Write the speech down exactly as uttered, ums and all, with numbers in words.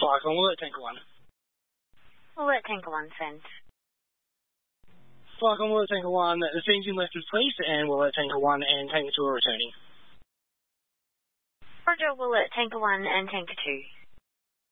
Cyclone, Will it Tanker one? Will it Tanker one, send. Cyclone, Will it Tanker one, the scene's been left with police, and Will it Tanker one and Tanker two are returning. Roger, Will it Tanker one and Tanker two.